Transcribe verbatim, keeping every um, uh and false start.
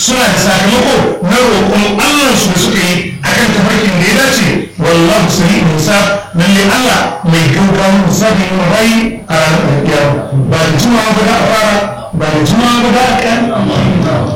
suna da sakamako na roƙon Allah su da suka yi akan tafarkin da ya dace wallahu sari'ul hisab lalle Allah mai gaugawa musabi ne bai a ranar kiyama ba da jimawa ba da a fara ba da jimawa ba da a kan